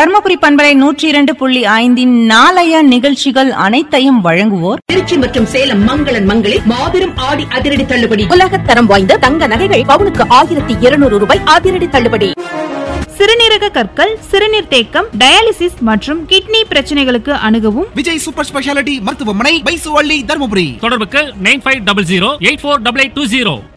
தர்மபுரி பண்பலை 102.5 நாளைய நிகழ்ச்சிகள் அனைத்தையும் வழங்குவோர் திருச்சி மற்றும் சேலம் மங்களன் மங்களில் மாபெரும் ஆடி அதிரடி தள்ளுபடி. உலகத்தரம் வாய்ந்த தங்க நகைகள் பவுனுக்கு 1200 ரூபாய் அதிரடி தள்ளுபடி. சிறுநீரக கற்கள், சிறுநீர் தேக்கம், டயாலிசிஸ் மற்றும் கிட்னி பிரச்சனைகளுக்கு அணுகவும் விஜய் சூப்பர் ஸ்பெஷாலிட்டி மருத்துவமனை, பைசுவள்ளி, தர்மபுரி. தொடர்புக்கு 9500 848820.